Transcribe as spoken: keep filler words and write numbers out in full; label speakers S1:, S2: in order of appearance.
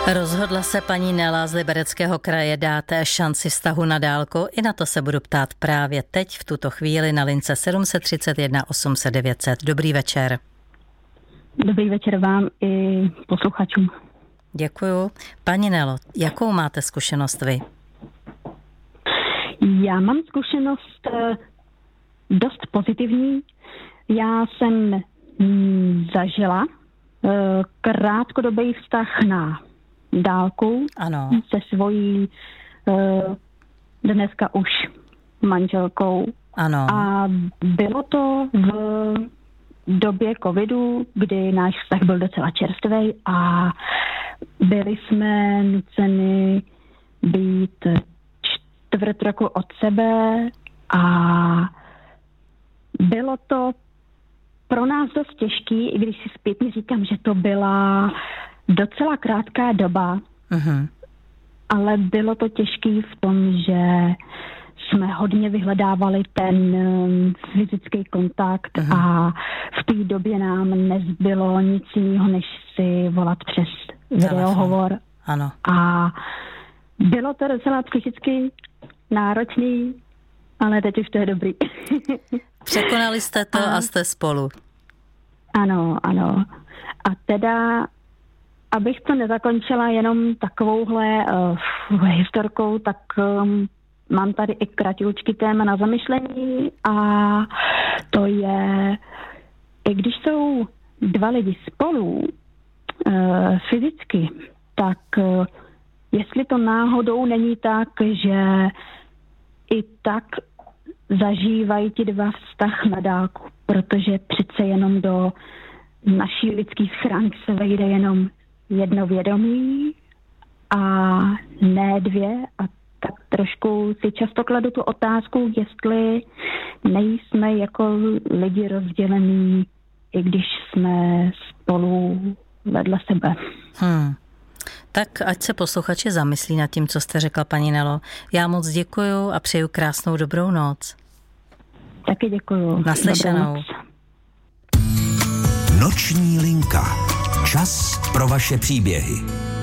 S1: Rozhodla se paní Nela z Libereckého kraje dát šanci vztahu na dálku. I na to se budu ptát právě teď, v tuto chvíli na lince sedm tři jedna osm set devět set. Dobrý večer.
S2: Dobrý večer vám i posluchačům.
S1: Děkuju. Paní Nelo, jakou máte zkušenost vy?
S2: Já mám zkušenost dost pozitivní. Já jsem zažila krátkodobý vztah na dálku
S1: ano.
S2: se svojí dneska už manželkou.
S1: Ano.
S2: A bylo to v době covidu, kdy náš vztah byl docela čerstvý a byli jsme nuceni být čtvrt roku od sebe a bylo to pro nás dost těžký, i když si zpětně říkám, že to byla docela krátká doba, uh-huh. ale bylo to těžký v tom, že jsme hodně vyhledávali ten fyzický kontakt uh-huh. a v té době nám nezbylo nic jiného, než si volat přes videohovor.
S1: Ano.
S2: A bylo to docela psychicky náročný, ale teď už to je dobrý.
S1: Překonali jste to a, a jste spolu.
S2: Ano, ano. A teda, abych to nezakončila jenom takovouhle uh, historkou, tak um, mám tady i kratičký téma na zamyšlení a to je, i když jsou dva lidi spolu uh, fyzicky, tak uh, jestli to náhodou není tak, že i tak zažívají ti dva vztah na dálku, protože přece jenom do naší lidský schránky se vejde jenom jedno vědomí a ne dvě a tak trošku si často kladu tu otázku, jestli nejsme jako lidi rozdělení, i když jsme spolu vedle sebe.
S1: Hmm. Tak ať se posluchači zamyslí nad tím, co jste řekla, paní Nelo. Já moc děkuju a přeju krásnou dobrou noc.
S2: Taky děkuju.
S1: Naslyšenou.
S3: Noční linka. Čas pro vaše příběhy.